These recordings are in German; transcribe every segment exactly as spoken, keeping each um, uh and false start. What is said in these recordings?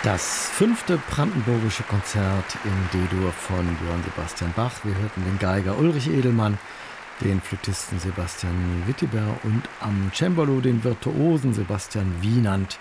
Das fünfte brandenburgische Konzert in D-Dur von Johann Sebastian Bach. Wir hörten den Geiger Ulrich Edelmann, den Flötisten Sebastian Wittiber und am Cembalo den Virtuosen Sebastian Wienand.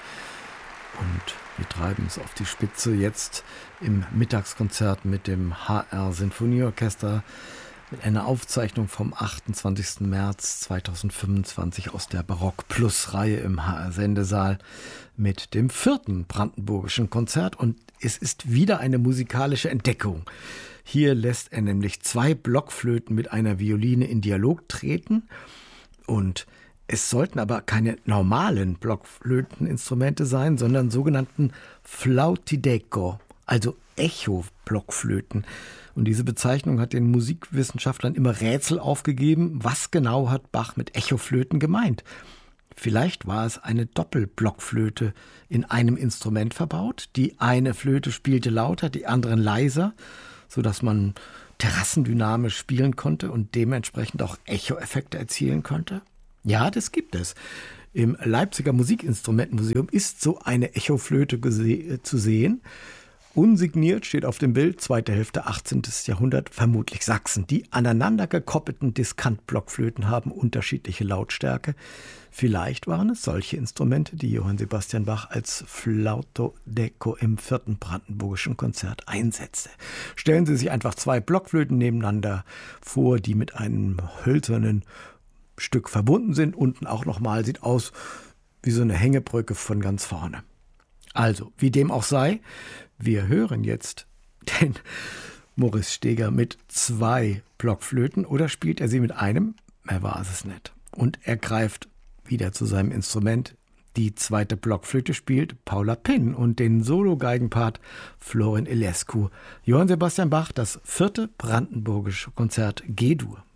Und wir treiben es auf die Spitze jetzt im Mittagskonzert mit dem H R Sinfonieorchester mit einer Aufzeichnung vom achtundzwanzigsten März zweitausendfünfundzwanzig aus der Barock-Plus-Reihe im H R Sendesaal mit dem vierten brandenburgischen Konzert. Und es ist wieder eine musikalische Entdeckung. Hier lässt er nämlich zwei Blockflöten mit einer Violine in Dialog treten. Und es sollten aber keine normalen Blockflöteninstrumente sein, sondern sogenannten Flautideco, also Echo-Blockflöten. Und diese Bezeichnung hat den Musikwissenschaftlern immer Rätsel aufgegeben. Was genau hat Bach mit Echoflöten gemeint? Vielleicht war es eine Doppelblockflöte in einem Instrument verbaut. Die eine Flöte spielte lauter, die anderen leiser, sodass man terrassendynamisch spielen konnte und dementsprechend auch Echoeffekte erzielen konnte. Ja, das gibt es. Im Leipziger Musikinstrumentenmuseum ist so eine Echoflöte gese- zu sehen. Unsigniert steht auf dem Bild, zweite Hälfte achtzehnten. Jahrhundert, vermutlich Sachsen. Die aneinander gekoppelten Diskantblockflöten haben unterschiedliche Lautstärke. Vielleicht waren es solche Instrumente, die Johann Sebastian Bach als Flautideco im vierten brandenburgischen Konzert einsetzte. Stellen Sie sich einfach zwei Blockflöten nebeneinander vor, die mit einem hölzernen Stück verbunden sind. Unten auch nochmal, sieht aus wie so eine Hängebrücke von ganz vorne. Also, wie dem auch sei, wir hören jetzt den Maurice Steger mit zwei Blockflöten, oder spielt er sie mit einem? Er war es nicht. Und er greift wieder zu seinem Instrument. Die zweite Blockflöte spielt Paula Pinn und den Solo-Geigenpart Florin Iliescu. Johann Sebastian Bach, das vierte brandenburgische Konzert G-Dur.